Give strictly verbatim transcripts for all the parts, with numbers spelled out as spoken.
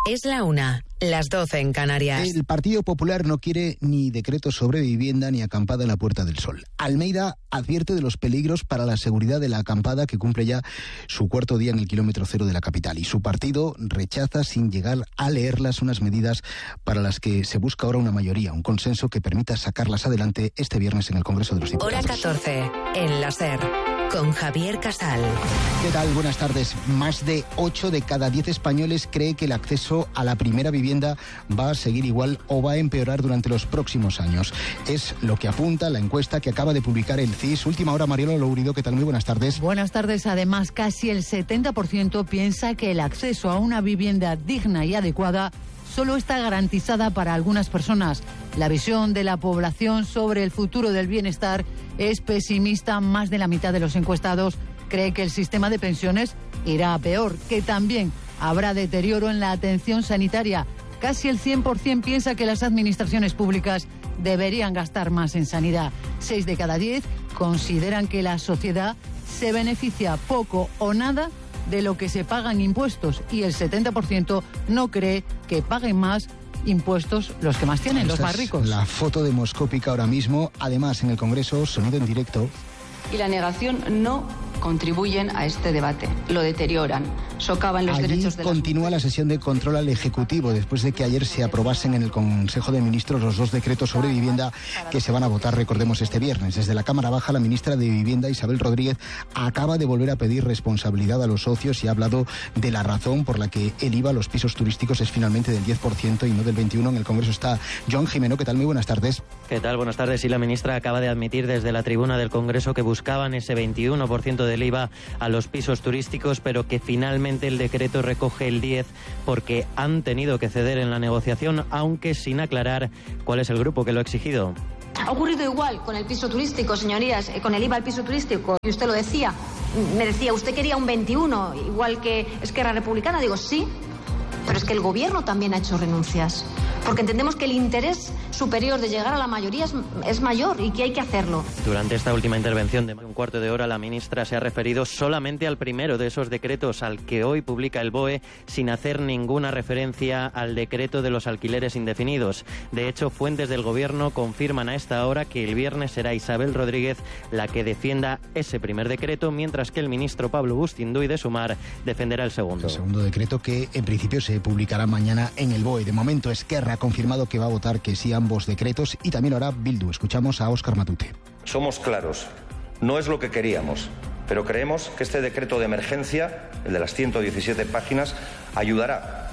Es la una, las doce en Canarias. El Partido Popular no quiere ni decreto sobre vivienda ni acampada en la Puerta del Sol. Almeida advierte de los peligros para la seguridad de la acampada que cumple ya su cuarto día en el kilómetro cero de la capital. Y su partido rechaza, sin llegar a leerlas, unas medidas para las que se busca ahora una mayoría, un consenso que permita sacarlas adelante este viernes en el Congreso de los Diputados. Hora catorce, en la SER, con Javier Casal. ¿Qué tal? Buenas tardes. Más de ocho de cada diez españoles cree que el acceso a la primera vivienda va a seguir igual o va a empeorar durante los próximos años. Es lo que apunta la encuesta que acaba de publicar el C I S. Última hora, Mariela Lourido, ¿qué tal? Muy buenas tardes. Buenas tardes. Además, casi el setenta por ciento piensa que el acceso a una vivienda digna y adecuada solo está garantizada para algunas personas. La visión de la población sobre el futuro del bienestar es pesimista. Más de la mitad de los encuestados cree que el sistema de pensiones irá a peor, que también habrá deterioro en la atención sanitaria. Casi el cien por ciento piensa que las administraciones públicas deberían gastar más en sanidad. Seis de cada diez consideran que la sociedad se beneficia poco o nada de lo que se paga en impuestos, y el setenta por ciento no cree que paguen más impuestos los que más tienen, los más ricos. La foto demoscópica ahora mismo, además en el Congreso, sonido en directo. Y la negación no contribuyen a este debate, lo deterioran, socavan los Allí derechos de las continúa mujeres. la sesión de control al Ejecutivo después de que ayer se aprobasen en el Consejo de Ministros los dos decretos sobre vivienda que se van a votar, recordemos, este viernes. Desde la Cámara Baja, la ministra de Vivienda, Isabel Rodríguez, acaba de volver a pedir responsabilidad a los socios y ha hablado de la razón por la que el I V A a los pisos turísticos es finalmente del diez por ciento y no del veintiuno por ciento. En el Congreso está Joan Jimeno. ¿Qué tal? Muy buenas tardes. ¿Qué tal? Buenas tardes. Y la ministra acaba de admitir desde la tribuna del Congreso que buscaban ese veintiuno por ciento del I V A a los pisos turísticos, pero que finalmente el decreto recoge el diez por ciento porque han tenido que ceder en la negociación, aunque sin aclarar cuál es el grupo que lo ha exigido. Ha ocurrido igual con el piso turístico, señorías, eh, con el I V A al piso turístico, y usted lo decía, me decía, usted quería un veintiuno, igual que Esquerra Republicana. Digo, sí, pero es que el gobierno también ha hecho renuncias, porque entendemos que el interés superior de llegar a la mayoría es, es mayor y que hay que hacerlo. Durante esta última intervención de un cuarto de hora, la ministra se ha referido solamente al primero de esos decretos, al que hoy publica el B O E, sin hacer ninguna referencia al decreto de los alquileres indefinidos. De hecho, fuentes del gobierno confirman a esta hora que el viernes será Isabel Rodríguez la que defienda ese primer decreto, mientras que el ministro Pablo Bustinduy de Sumar defenderá el segundo. El segundo decreto que en principio se publicará mañana en el B O E. De momento, Esquerra ha confirmado que va a votar que sí a ambos decretos, y también ahora Bildu. Escuchamos a Óscar Matute. Somos claros, no es lo que queríamos, pero creemos que este decreto de emergencia, el de las ciento diecisiete páginas, ayudará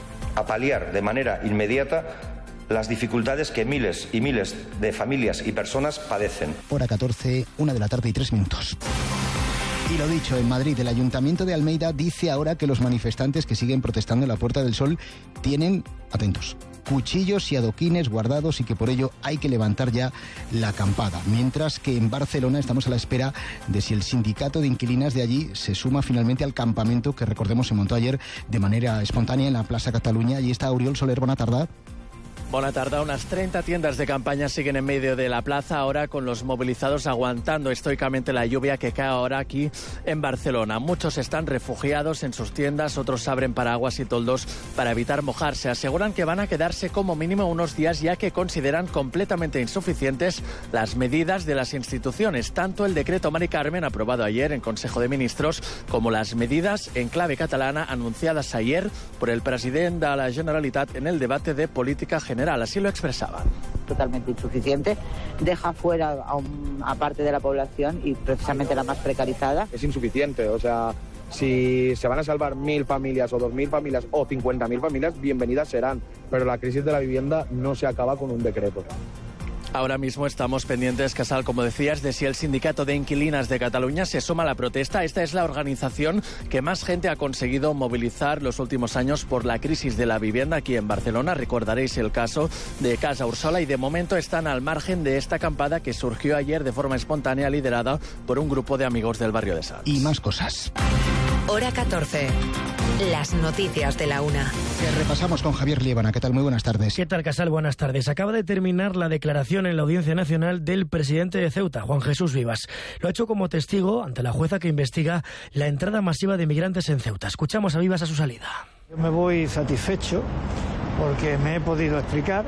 a paliar de manera inmediata las dificultades que miles y miles de familias y personas padecen. Hora catorce, una de la tarde y tres minutos. Y lo dicho, en Madrid, el Ayuntamiento de Almeida dice ahora que los manifestantes que siguen protestando en la Puerta del Sol tienen, atentos, cuchillos y adoquines guardados y que por ello hay que levantar ya la acampada. Mientras que en Barcelona estamos a la espera de si el sindicato de inquilinas de allí se suma finalmente al campamento que, recordemos, se montó ayer de manera espontánea en la Plaza Cataluña. Allí está Oriol Soler, buena tarde. Bona tarda. Unas treinta tiendas de campaña siguen en medio de la plaza ahora, con los movilizados aguantando estoicamente la lluvia que cae ahora aquí en Barcelona. Muchos están refugiados en sus tiendas, otros abren paraguas y toldos para evitar mojarse. Aseguran que van a quedarse como mínimo unos días, ya que consideran completamente insuficientes las medidas de las instituciones, tanto el decreto Mari Carmen aprobado ayer en Consejo de Ministros como las medidas en clave catalana anunciadas ayer por el presidente de la Generalitat en el debate de política general. Así lo expresaba. Totalmente insuficiente, deja fuera a, un, a parte de la población y precisamente la más precarizada. Es insuficiente, o sea, si se van a salvar mil familias o dos mil familias o cincuenta mil familias, bienvenidas serán, pero la crisis de la vivienda no se acaba con un decreto. Ahora mismo estamos pendientes, Casal, como decías, de si el Sindicato de Inquilinas de Cataluña se suma a la protesta. Esta es la organización que más gente ha conseguido movilizar los últimos años por la crisis de la vivienda aquí en Barcelona. Recordaréis el caso de Casa Ursola, y de momento están al margen de esta acampada que surgió ayer de forma espontánea, liderada por un grupo de amigos del barrio de Sants. Y más cosas. Hora catorce. Las noticias de la una. Que repasamos con Javier Liébana. ¿Qué tal? Muy buenas tardes. ¿Qué tal, Casal? Buenas tardes. Acaba de terminar la declaración en la Audiencia Nacional del presidente de Ceuta, Juan Jesús Vivas. Lo ha hecho como testigo ante la jueza que investiga la entrada masiva de migrantes en Ceuta. Escuchamos a Vivas a su salida. Yo me voy satisfecho porque me he podido explicar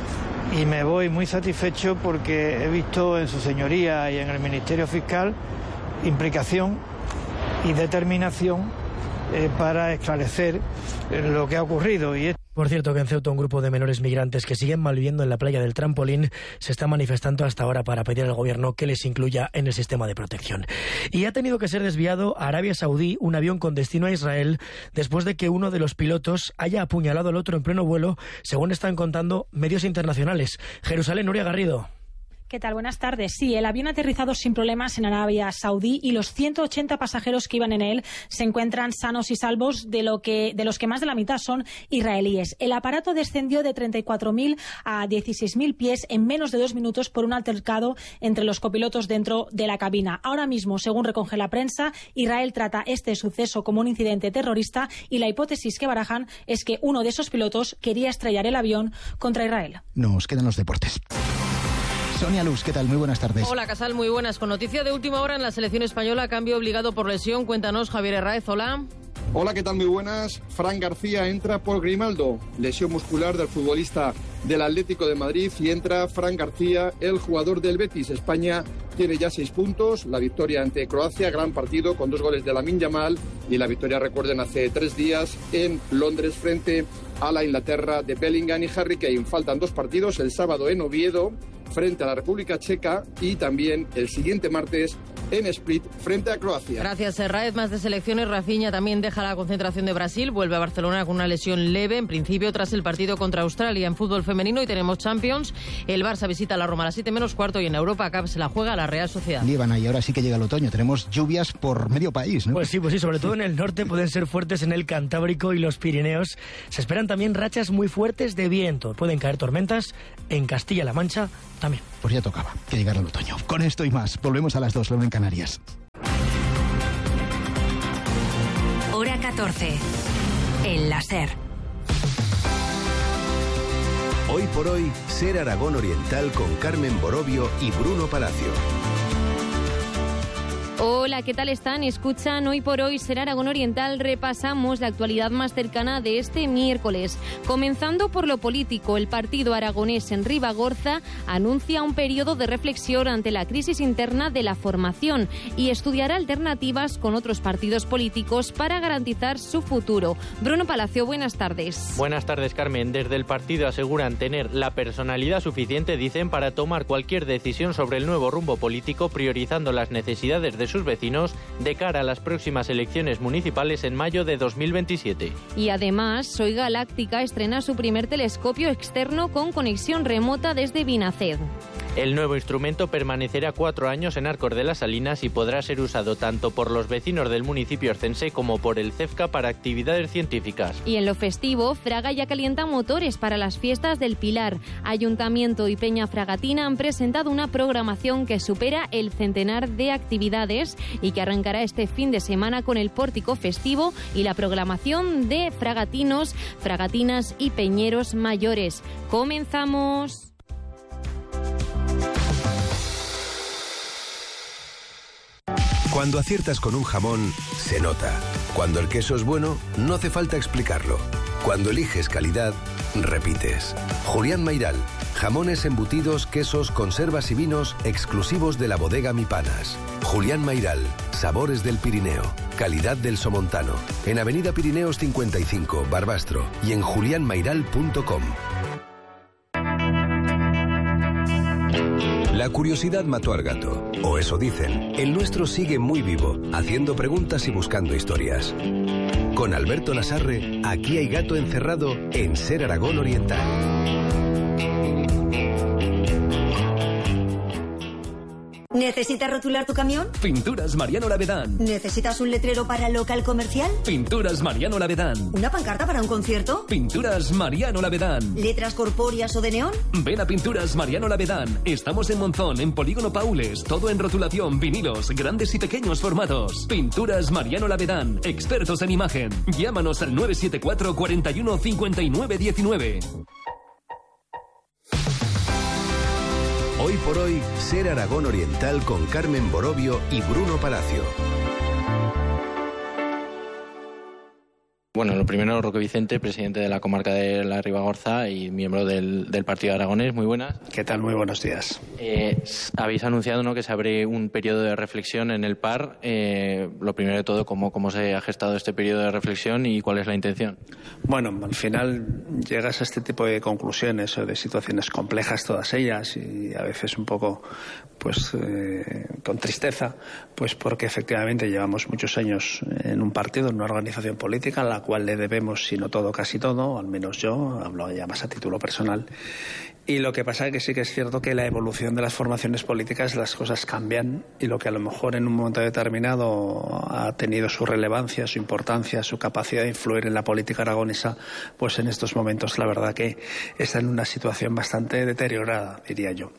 y me voy muy satisfecho porque he visto en su señoría y en el Ministerio Fiscal implicación y determinación eh, para esclarecer eh, lo que ha ocurrido. Y Por cierto, que en Ceuta un grupo de menores migrantes que siguen malviviendo en la playa del Trampolín se está manifestando hasta ahora para pedir al gobierno que les incluya en el sistema de protección. Y ha tenido que ser desviado a Arabia Saudí un avión con destino a Israel después de que uno de los pilotos haya apuñalado al otro en pleno vuelo, según están contando medios internacionales. Jerusalén, Nuria Garrido. ¿Qué tal? Buenas tardes. Sí, el avión ha aterrizado sin problemas en Arabia Saudí y los ciento ochenta pasajeros que iban en él se encuentran sanos y salvos, de, lo que, de los que más de la mitad son israelíes. El aparato descendió de treinta y cuatro mil a dieciséis mil pies en menos de dos minutos por un altercado entre los copilotos dentro de la cabina. Ahora mismo, según recoge la prensa, Israel trata este suceso como un incidente terrorista y la hipótesis que barajan es que uno de esos pilotos quería estrellar el avión contra Israel. Nos quedan los deportes. Sonia Luz, ¿qué tal? Muy buenas tardes. Hola, Casal, muy buenas. Con noticia de última hora en la selección española, cambio obligado por lesión. Cuéntanos, Javier Herráez, hola. Hola, ¿qué tal? Muy buenas. Fran García entra por Grimaldo, lesión muscular del futbolista del Atlético de Madrid, y entra Fran García, el jugador del Betis. España tiene ya seis puntos, la victoria ante Croacia, gran partido con dos goles de Lamine Yamal, y la victoria, recuerden, hace tres días en Londres frente a la Inglaterra de Bellingham y Harry Kane. Faltan dos partidos, el sábado en Oviedo frente a la República Checa y también el siguiente martes en Split frente a Croacia. Gracias, Herráez. Más de selecciones. Rafinha también deja la concentración de Brasil, vuelve a Barcelona con una lesión leve, en principio tras el partido contra Australia. En fútbol femenino y tenemos Champions, el Barça visita a la Roma a las siete menos cuarto y en Europa Cup se la juega la Real Sociedad. Líbana, y ahora sí que llega el otoño, tenemos lluvias por medio país, ¿no? Pues sí, pues sí, sobre todo en el norte pueden ser fuertes en el Cantábrico y los Pirineos. Se esperan también rachas muy fuertes de viento, pueden caer tormentas en Castilla-La Mancha también. Pues ya tocaba que llegara el otoño. Con esto y más, volvemos a las dos, luego en Canarias. Hora catorce. El láser. Hoy por hoy, Ser Aragón Oriental con Carmen Borovio y Bruno Palacio. Hola, ¿qué tal están? Escuchan Hoy por Hoy Ser Aragón Oriental. Repasamos la actualidad más cercana de este miércoles. Comenzando por lo político, el partido aragonés en Ribagorza anuncia un periodo de reflexión ante la crisis interna de la formación y estudiará alternativas con otros partidos políticos para garantizar su futuro. Bruno Palacio, buenas tardes. Buenas tardes, Carmen. Desde el partido aseguran tener la personalidad suficiente, dicen, para tomar cualquier decisión sobre el nuevo rumbo político, priorizando las necesidades de sus vecinos de cara a las próximas elecciones municipales en mayo de dos mil veintisiete. Y además, Soy Galáctica estrena su primer telescopio externo con conexión remota desde Vinaced. El nuevo instrumento permanecerá cuatro años en Arcos de las Salinas y podrá ser usado tanto por los vecinos del municipio orcense como por el CEFCA para actividades científicas. Y en lo festivo, Fraga ya calienta motores para las fiestas del Pilar. Ayuntamiento y Peña Fragatina han presentado una programación que supera el centenar de actividades y que arrancará este fin de semana con el pórtico festivo y la programación de fragatinos, fragatinas y peñeros mayores. ¡Comenzamos! Cuando aciertas con un jamón, se nota. Cuando el queso es bueno, no hace falta explicarlo. Cuando eliges calidad, repites. Julián Mayral. Jamones, embutidos, quesos, conservas y vinos exclusivos de la bodega Mi Panas. Julián Mayral. Sabores del Pirineo. Calidad del Somontano. En Avenida Pirineos cincuenta y cinco, Barbastro. Y en julián mayral punto com. La curiosidad mató al gato, o eso dicen. El nuestro sigue muy vivo, haciendo preguntas y buscando historias. Con Alberto Lasarre, aquí hay gato encerrado en Ser Aragón Oriental. ¿Necesitas rotular tu camión? Pinturas Mariano Lavedán. ¿Necesitas un letrero para local comercial? Pinturas Mariano Lavedán. ¿Una pancarta para un concierto? Pinturas Mariano Lavedán. ¿Letras corpóreas o de neón? Ven a Pinturas Mariano Lavedán. Estamos en Monzón, en Polígono Paules. Todo en rotulación, vinilos, grandes y pequeños formatos. Pinturas Mariano Lavedán. Expertos en imagen. Llámanos al nueve siete cuatro, cuatro uno, cinco nueve uno nueve. Hoy por hoy, Ser Aragón Oriental con Carmen Borovio y Bruno Palacio. Bueno, lo primero, Roque Vicente, presidente de la comarca de la Ribagorza y miembro del, del Partido Aragonés. Muy buenas. ¿Qué tal? Muy buenos días. Eh, habéis anunciado, ¿no?, que se abre un periodo de reflexión en el P A R. Eh, lo primero de todo, ¿cómo, ¿cómo se ha gestado este periodo de reflexión y cuál es la intención? Bueno, al final llegas a este tipo de conclusiones o de situaciones complejas todas ellas y a veces un poco pues eh, con tristeza, pues porque efectivamente llevamos muchos años en un partido, en una organización política, en la cual le debemos, si no todo, casi todo, al menos yo, hablo ya más a título personal. Y lo que pasa es que sí que es cierto que la evolución de las formaciones políticas, las cosas cambian y lo que a lo mejor en un momento determinado ha tenido su relevancia, su importancia, su capacidad de influir en la política aragonesa, pues en estos momentos la verdad que está en una situación bastante deteriorada, diría yo.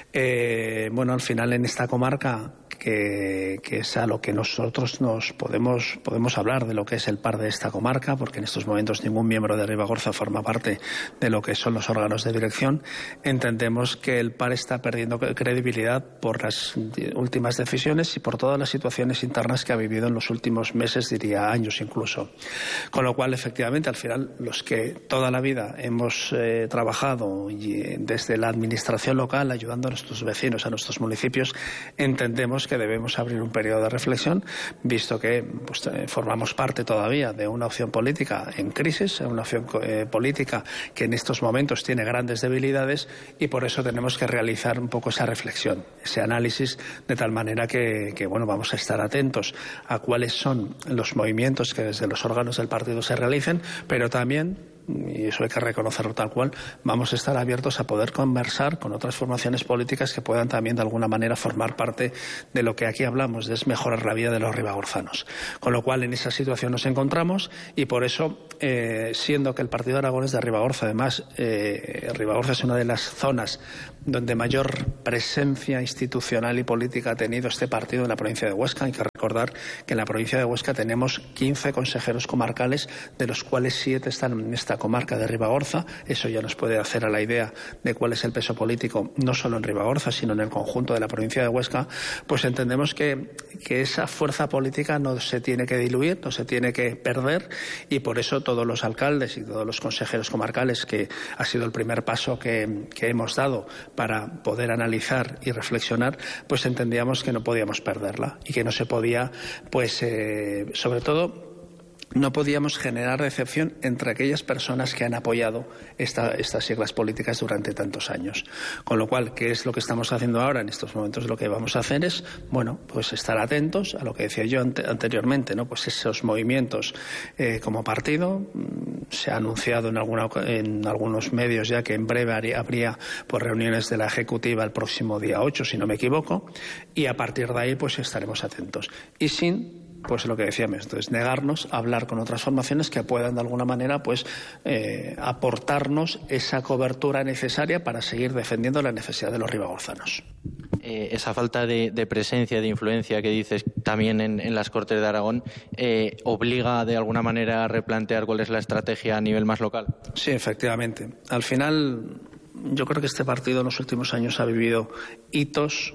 Eh, bueno, al final en esta comarca, que, que es a lo que nosotros nos podemos, podemos hablar de lo que es el P A R de esta comarca, porque en estos momentos ningún miembro de Ribagorza forma parte de lo que son los órganos de dirección. Entendemos que el P A R está perdiendo credibilidad por las últimas decisiones y por todas las situaciones internas que ha vivido en los últimos meses, diría años incluso. Con lo cual, efectivamente, al final, los que toda la vida hemos eh, trabajado y, eh, desde la administración local, ayudando a nuestros vecinos, a nuestros municipios, entendemos que debemos abrir un periodo de reflexión, visto que pues, eh, formamos parte todavía de una opción política en crisis, una opción eh, política que en estos momentos tiene grandes debilidades y por eso tenemos que realizar un poco esa reflexión, ese análisis, de tal manera que, que bueno, vamos a estar atentos a cuáles son los movimientos que desde los órganos del partido se realicen, pero también, y eso hay que reconocerlo tal cual, vamos a estar abiertos a poder conversar con otras formaciones políticas que puedan también de alguna manera formar parte de lo que aquí hablamos, de es mejorar la vida de los ribagorzanos. Con lo cual en esa situación nos encontramos y por eso, eh, siendo que el Partido Aragonés de Ribagorza, además, eh, Ribagorza es una de las zonas donde mayor presencia institucional y política ha tenido este partido en la provincia de Huesca. Hay que recordar que en la provincia de Huesca tenemos quince consejeros comarcales, de los cuales siete están en esta comarca de Ribagorza. Eso ya nos puede hacer a la idea de cuál es el peso político, no solo en Ribagorza, sino en el conjunto de la provincia de Huesca. Pues entendemos que, que esa fuerza política no se tiene que diluir, no se tiene que perder, y por eso todos los alcaldes y todos los consejeros comarcales, que ha sido el primer paso que, que hemos dado para poder analizar y reflexionar, pues entendíamos que no podíamos perderla y que no se podía, pues eh, sobre todo, no podíamos generar decepción entre aquellas personas que han apoyado esta, estas siglas políticas durante tantos años. Con lo cual, ¿qué es lo que estamos haciendo ahora? En estos momentos lo que vamos a hacer es, bueno, pues estar atentos a lo que decía yo ante, anteriormente, ¿no? Pues esos movimientos eh, como partido. Se ha anunciado en, alguna, en algunos medios ya que en breve habría, habría pues, reuniones de la Ejecutiva el próximo día ocho, si no me equivoco, y a partir de ahí pues estaremos atentos. Y sin pues lo que decíamos, entonces negarnos a hablar con otras formaciones que puedan de alguna manera pues eh, aportarnos esa cobertura necesaria para seguir defendiendo la necesidad de los ribagorzanos. Eh, esa falta de, de presencia, de influencia que dices también en, en las Cortes de Aragón, eh, ¿obliga de alguna manera a replantear cuál es la estrategia a nivel más local? Sí, efectivamente. Al final, yo creo que este partido en los últimos años ha vivido hitos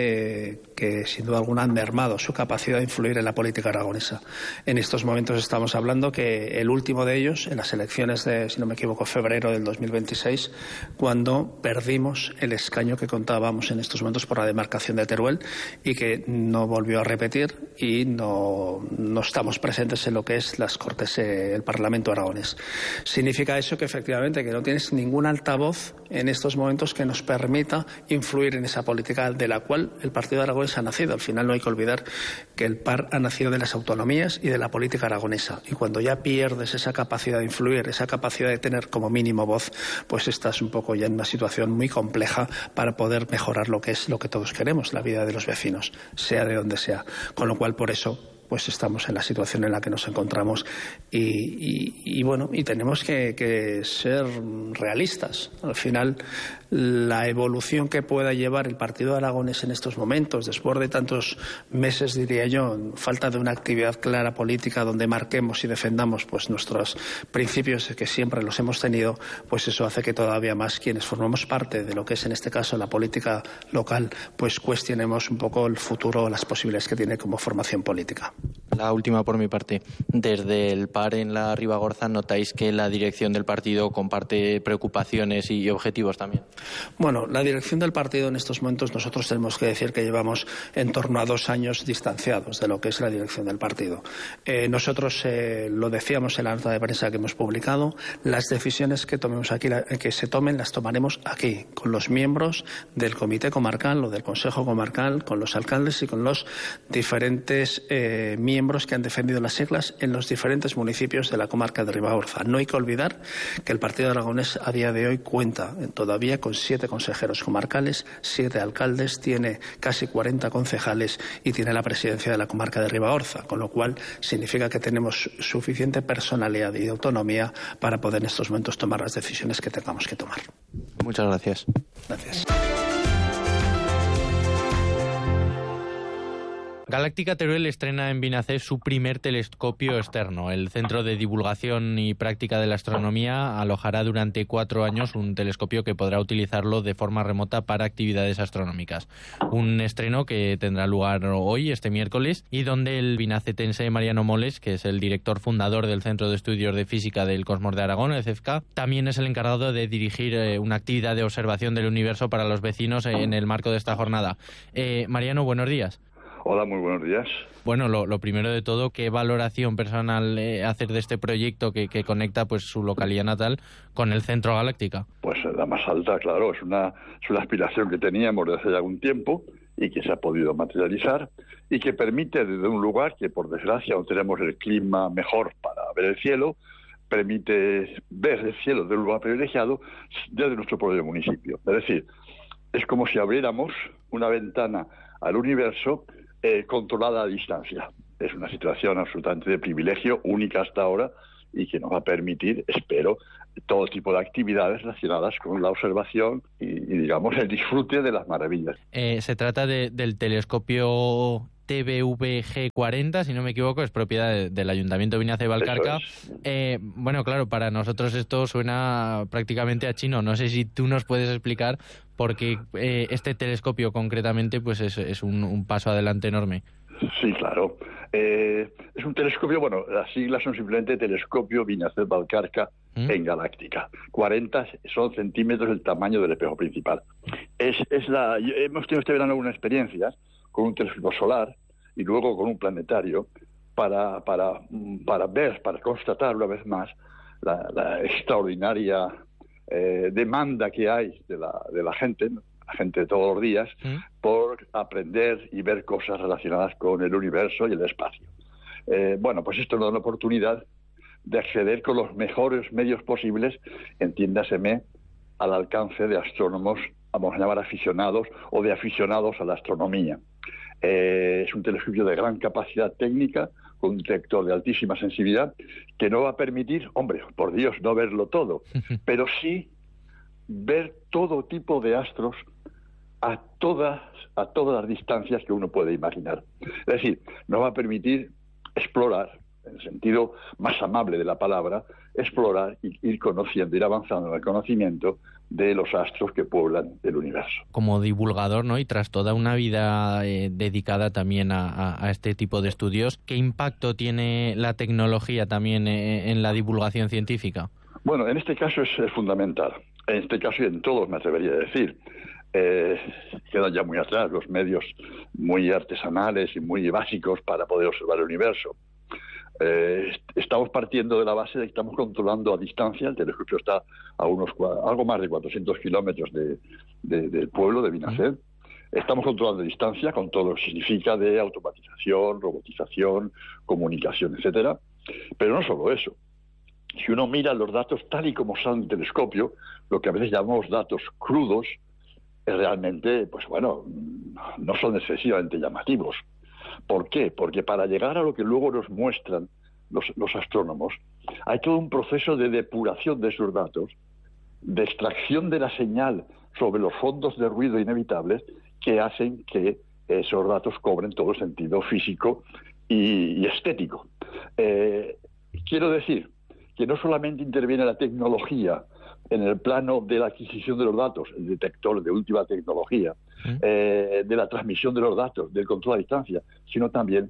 Eh, que sin duda alguna han mermado su capacidad de influir en la política aragonesa. En estos momentos estamos hablando que el último de ellos, en las elecciones de, si no me equivoco, febrero del dos mil veintiséis, cuando perdimos el escaño que contábamos en estos momentos por la demarcación de Teruel y que no volvió a repetir y no, no estamos presentes en lo que es las Cortes, eh, el Parlamento aragonés. Significa eso que efectivamente que no tienes ningún altavoz en estos momentos que nos permita influir en esa política de la cual el Partido Aragonés ha nacido. Al final no hay que olvidar que el P A R ha nacido de las autonomías y de la política aragonesa. Y cuando ya pierdes esa capacidad de influir, esa capacidad de tener como mínimo voz, pues estás un poco ya en una situación muy compleja para poder mejorar lo que es lo que todos queremos, la vida de los vecinos, sea de donde sea. Con lo cual, por eso, pues estamos en la situación en la que nos encontramos y, y, y bueno, y tenemos que, que ser realistas. Al final, la evolución que pueda llevar el Partido Aragonés en estos momentos, después de tantos meses, diría yo, falta de una actividad clara política donde marquemos y defendamos pues nuestros principios que siempre los hemos tenido, pues eso hace que todavía más quienes formamos parte de lo que es en este caso la política local, pues cuestionemos un poco el futuro, las posibilidades que tiene como formación política. La última por mi parte. Desde el P A R en la Ribagorza, ¿notáis que la dirección del partido comparte preocupaciones y objetivos también? Bueno, la dirección del partido en estos momentos, nosotros tenemos que decir que llevamos en torno a dos años distanciados de lo que es la dirección del partido. Eh, nosotros eh, lo decíamos en la nota de prensa que hemos publicado, las decisiones que tomemos aquí, la, que se tomen, las tomaremos aquí, con los miembros del Comité Comarcal o del Consejo Comarcal, con los alcaldes y con los diferentes eh, miembros que han defendido las siglas en los diferentes municipios de la comarca de Ribagorza. No hay que olvidar que el Partido Aragonés a día de hoy cuenta todavía con siete consejeros comarcales, siete alcaldes, tiene casi cuarenta concejales y tiene la presidencia de la comarca de Ribagorza, con lo cual significa que tenemos suficiente personalidad y autonomía para poder en estos momentos tomar las decisiones que tengamos que tomar. Muchas gracias. Gracias. Galáctica Teruel estrena en Vinacé su primer telescopio externo. El Centro de Divulgación y Práctica de la Astronomía alojará durante cuatro años un telescopio que podrá utilizarlo de forma remota para actividades astronómicas. Un estreno que tendrá lugar hoy, este miércoles, y donde el vinacetense Mariano Moles, que es el director fundador del Centro de Estudios de Física del Cosmos de Aragón, el C E F C A, también es el encargado de dirigir eh, una actividad de observación del universo para los vecinos en el marco de esta jornada. Eh, Mariano, buenos días. Hola, muy buenos días. Bueno, lo, lo primero de todo, ¿qué valoración personal eh, hacer de este proyecto que, que conecta pues su localidad natal con el Centro Galáctica? Pues la más alta, claro, es una, es una aspiración que teníamos desde hace algún tiempo y que se ha podido materializar y que permite desde un lugar que por desgracia no tenemos el clima mejor para ver el cielo, permite ver el cielo de un lugar privilegiado desde nuestro propio municipio. Es decir, es como si abriéramos una ventana al universo Eh, controlada a distancia. Es una situación absolutamente de privilegio, única hasta ahora, y que nos va a permitir, espero, todo tipo de actividades relacionadas con la observación y, y digamos, el disfrute de las maravillas. Eh, se trata de, del telescopio T V V G cuarenta, si no me equivoco, es propiedad de, del Ayuntamiento de Vinace de Valcarca. Es. Eh, bueno, claro, para nosotros esto suena prácticamente a chino. No sé si tú nos puedes explicar por qué eh, este telescopio concretamente pues es, es un, un paso adelante enorme. Sí, claro. Eh, es un telescopio, bueno, las siglas son simplemente Telescopio Vinace de Valcarca ¿Mm? en Galáctica. cuarenta son centímetros el tamaño del espejo principal. Es, es la, hemos tenido este verano una experiencia con un telescopio solar y luego con un planetario para, para, para ver, para constatar una vez más la, la extraordinaria eh, demanda que hay de la, de la gente, la gente de todos los días, ¿Mm? por aprender y ver cosas relacionadas con el universo y el espacio. Eh, bueno, pues esto nos da una oportunidad de acceder con los mejores medios posibles, entiéndaseme, al alcance de astrónomos, vamos a llamar aficionados, o de aficionados a la astronomía. Eh, es un telescopio de gran capacidad técnica, con un detector de altísima sensibilidad, que no va a permitir, hombre, por Dios, no verlo todo, pero sí ver todo tipo de astros a todas, a todas las distancias que uno puede imaginar. Es decir, nos va a permitir explorar, en el sentido más amable de la palabra, explorar y ir conociendo, ir avanzando en el conocimiento de los astros que pueblan el universo. Como divulgador, ¿no? Y tras toda una vida eh, dedicada también a, a, a este tipo de estudios, ¿qué impacto tiene la tecnología también eh, en la divulgación científica? Bueno, en este caso es, es fundamental. En este caso y en todos, me atrevería a decir. Eh, quedan ya muy atrás los medios muy artesanales y muy básicos para poder observar el universo. Eh, estamos partiendo de la base de que estamos controlando a distancia. El telescopio está a unos algo más de cuatrocientos kilómetros de, de, del pueblo de Vinacé. Estamos controlando a distancia con todo lo que significa de automatización, robotización, comunicación, etcétera. Pero no solo eso. Si uno mira los datos tal y como salen del telescopio, lo que a veces llamamos datos crudos, realmente, pues bueno, no son excesivamente llamativos. ¿Por qué? Porque para llegar a lo que luego nos muestran los, los astrónomos, hay todo un proceso de depuración de esos datos, de extracción de la señal sobre los fondos de ruido inevitables que hacen que esos datos cobren todo sentido físico y, y estético. Eh, quiero decir que no solamente interviene la tecnología en el plano de la adquisición de los datos, el detector de última tecnología, ¿Mm? eh, de la transmisión de los datos, del control a distancia, sino también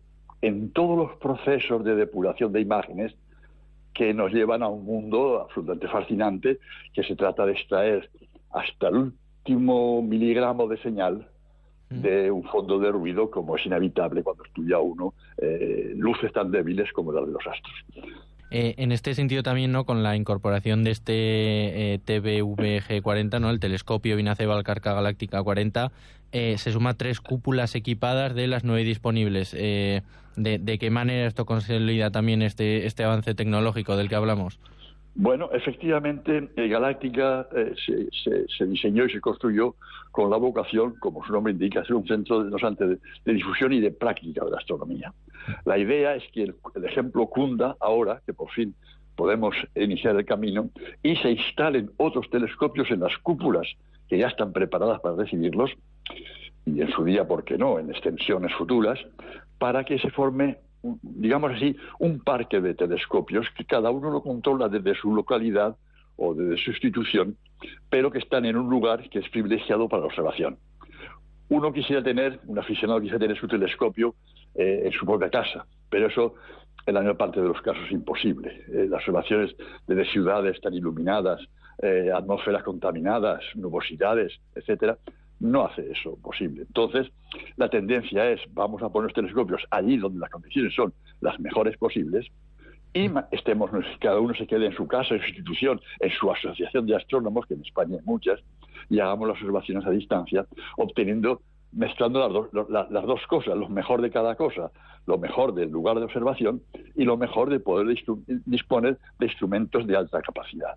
en todos los procesos de depuración de imágenes que nos llevan a un mundo absolutamente fascinante, que se trata de extraer hasta el último miligramo de señal de un fondo de ruido, como es inevitable cuando estudia uno eh, luces tan débiles como las de los astros. Eh, en este sentido también, ¿no?, con la incorporación de este eh, T V V G cuarenta, ¿no?, el telescopio Vinacé-Valcarca Galáctica cuarenta, eh, se suma tres cúpulas equipadas de las nueve disponibles. Eh, de, ¿De qué manera esto consolida también este, este avance tecnológico del que hablamos? Bueno, efectivamente, eh, Galáctica eh, se, se, se diseñó y se construyó con la vocación, como su nombre indica, ser un centro de, no obstante, de, de difusión y de práctica de la astronomía. La idea es que el, el ejemplo cunda ahora, que por fin podemos iniciar el camino, y se instalen otros telescopios en las cúpulas que ya están preparadas para recibirlos, y en su día, ¿por qué no?, en extensiones futuras, para que se forme, digamos así, un parque de telescopios que cada uno lo controla desde su localidad o desde su institución, pero que están en un lugar que es privilegiado para la observación. Uno quisiera tener, un aficionado quisiera tener su telescopio eh, en su propia casa, pero eso en la mayor parte de los casos es imposible. Eh, las observaciones desde ciudades tan iluminadas, eh, atmósferas contaminadas, nubosidades, etcétera, no hace eso posible. Entonces, la tendencia es, vamos a poner los telescopios allí donde las condiciones son las mejores posibles y estemos, cada uno se quede en su casa, en su institución, en su asociación de astrónomos, que en España hay muchas, y hagamos las observaciones a distancia, obteniendo, mezclando las dos, las, las dos cosas, lo mejor de cada cosa, lo mejor del lugar de observación y lo mejor de poder disponer de instrumentos de alta capacidad.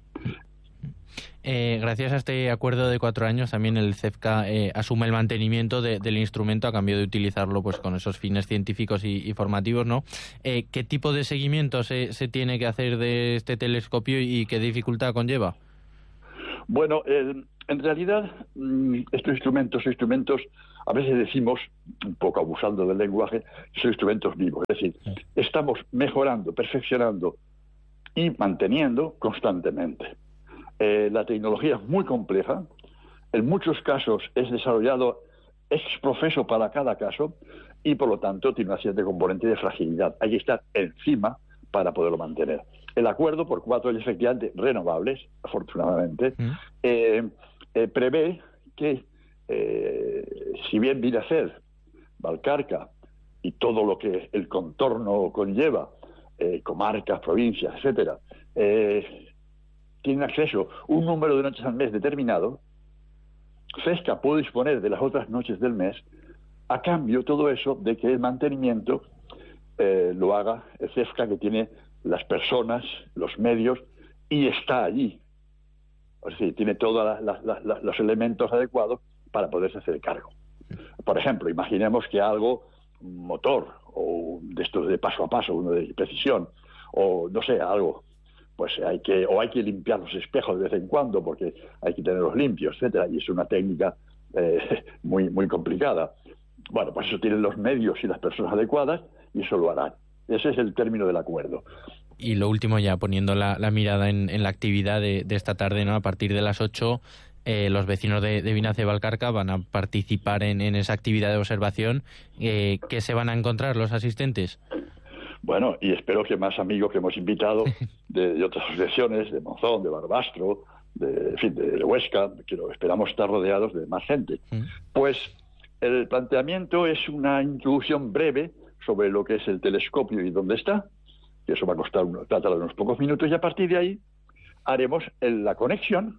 Eh, gracias a este acuerdo de cuatro años, también el CEFCA eh, asume el mantenimiento de, del instrumento a cambio de utilizarlo pues con esos fines científicos y, y formativos, ¿no? Eh, ¿Qué tipo de seguimiento se, se tiene que hacer de este telescopio y qué dificultad conlleva? Bueno, eh, en realidad estos instrumentos son instrumentos, a veces decimos, un poco abusando del lenguaje, son instrumentos vivos. Es decir, estamos mejorando, perfeccionando y manteniendo constantemente. Eh, la tecnología es muy compleja, en muchos casos es desarrollado ex profeso para cada caso y por lo tanto tiene una cierta componente de fragilidad. Hay que estar encima para poderlo mantener. El acuerdo por cuatro años efectivamente renovables, afortunadamente, mm. eh, eh, prevé que eh, si bien Vinacé, Valcarca y todo lo que el contorno conlleva, eh, comarcas, provincias, etcétera, eh, tienen acceso a un número de noches al mes determinado, CEFCA puede disponer de las otras noches del mes, a cambio todo eso de que el mantenimiento eh, lo haga el CEFCA, que tiene las personas, los medios, y está allí. Es decir, tiene todos la, la, la, los elementos adecuados para poderse hacer cargo. Por ejemplo, imaginemos que algo, un motor, o de estos de paso a paso, uno de precisión, o no sé, algo, pues hay que, o hay que limpiar los espejos de vez en cuando porque hay que tenerlos limpios, etcétera, y es una técnica eh, muy muy complicada. Bueno, pues eso tienen los medios y las personas adecuadas y eso lo harán. Ese es el término del acuerdo. Y lo último, ya poniendo la, la mirada en, en la actividad de, de esta tarde, ¿no? A partir de las ocho, eh, los vecinos de, de Vinacé-Valcarca van a participar en, en esa actividad de observación. Eh, ¿Qué se van a encontrar los asistentes? Bueno, y espero que más amigos que hemos invitado de, de otras asociaciones, de Monzón, de Barbastro, de, en fin, de Huesca, que lo esperamos estar rodeados de más gente. Pues el planteamiento es una introducción breve sobre lo que es el telescopio y dónde está, que eso va a costar uno, tratar de unos pocos minutos, y a partir de ahí haremos el, la conexión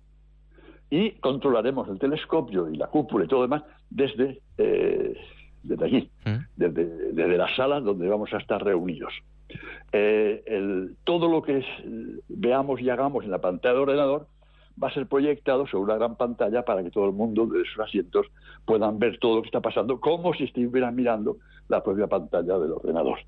y controlaremos el telescopio y la cúpula y todo demás desde... Eh, desde aquí, desde, desde la sala donde vamos a estar reunidos. Eh, el, todo lo que es, veamos y hagamos en la pantalla del ordenador va a ser proyectado sobre una gran pantalla para que todo el mundo de sus asientos puedan ver todo lo que está pasando, como si estuvieran mirando la propia pantalla del ordenador.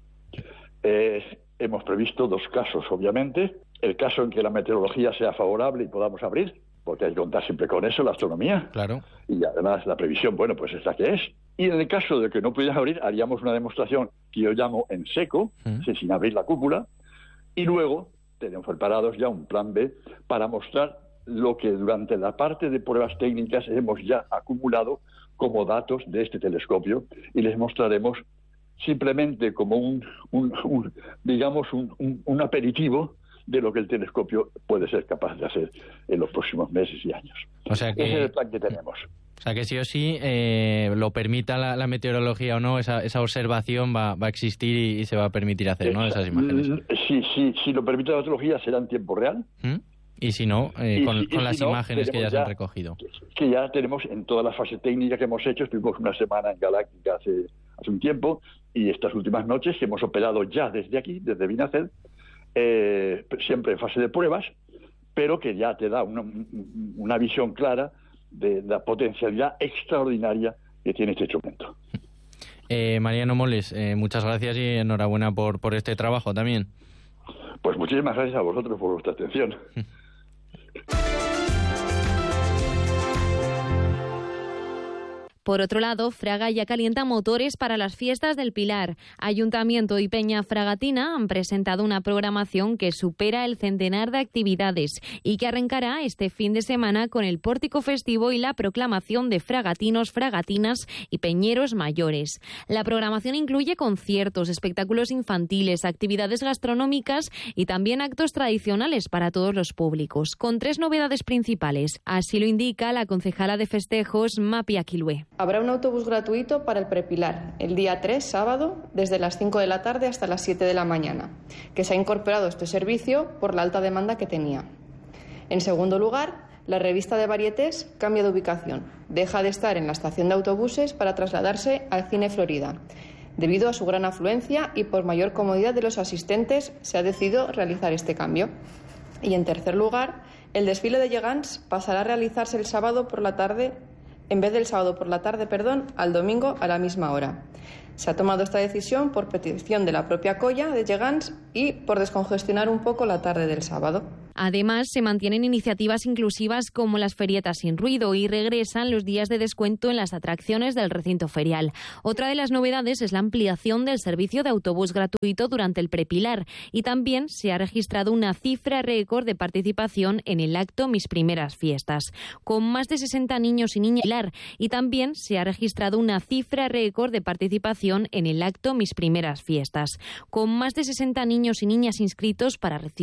Eh, hemos previsto dos casos, obviamente. El caso en que la meteorología sea favorable y podamos abrir, porque hay que contar siempre con eso, la astronomía. Claro. Y además la previsión, bueno, pues es la que es. Y en el caso de que no pudieras abrir, haríamos una demostración que yo llamo en seco, ¿Mm? sin abrir la cúpula, y luego tenemos preparados ya un plan B para mostrar lo que durante la parte de pruebas técnicas hemos ya acumulado como datos de este telescopio, y les mostraremos simplemente como un, un, un digamos, un, un, un aperitivo de lo que el telescopio puede ser capaz de hacer en los próximos meses y años. O sea que, ese es el plan que tenemos. O sea que sí o sí, eh, lo permita la, la meteorología o no, esa, esa observación va, va a existir y, y se va a permitir hacer, ¿no?, esas imágenes. Sí, sí, si lo permite la meteorología será en tiempo real. ¿Mm? Y si no, eh, y, con, y, con y las si no, imágenes que ya, ya se han recogido. Que, que ya tenemos en todas las fases técnicas que hemos hecho. Estuvimos una semana en Galáctica hace, hace un tiempo, y estas últimas noches que hemos operado ya desde aquí, desde Vinacel, eh, siempre en fase de pruebas, pero que ya te da una, una visión clara de la potencialidad extraordinaria que tiene este instrumento. Eh, Mariano Moles, eh, muchas gracias y enhorabuena por, por este trabajo también. Pues muchísimas gracias a vosotros por vuestra atención. Por otro lado, Fraga ya calienta motores para las fiestas del Pilar. Ayuntamiento y Peña Fragatina han presentado una programación que supera el centenar de actividades y que arrancará este fin de semana con el pórtico festivo y la proclamación de fragatinos, fragatinas y peñeros mayores. La programación incluye conciertos, espectáculos infantiles, actividades gastronómicas y también actos tradicionales para todos los públicos, con tres novedades principales. Así lo indica la concejala de festejos, Mapi Aquilue. Habrá un autobús gratuito para el Prepilar, el día tres, sábado, desde las cinco de la tarde hasta las siete de la mañana, que se ha incorporado este servicio por la alta demanda que tenía. En segundo lugar, la revista de Varietés cambia de ubicación. Deja de estar en la estación de autobuses para trasladarse al Cine Florida. Debido a su gran afluencia y por mayor comodidad de los asistentes, se ha decidido realizar este cambio. Y en tercer lugar, el desfile de Gegants pasará a realizarse el sábado por la tarde en vez del sábado por la tarde, perdón, al domingo a la misma hora. Se ha tomado esta decisión por petición de la propia Colla de Gegants y por descongestionar un poco la tarde del sábado. Además, se mantienen iniciativas inclusivas como las ferietas sin ruido y regresan los días de descuento en las atracciones del recinto ferial. Otra de las novedades es la ampliación del servicio de autobús gratuito durante el Prepilar y también se ha registrado una cifra récord de participación en el acto Mis Primeras Fiestas, con más de sesenta niños y niñas, y también se ha registrado una cifra récord de participación en el acto Mis Primeras Fiestas, con más de sesenta niños y niñas inscritos para recibir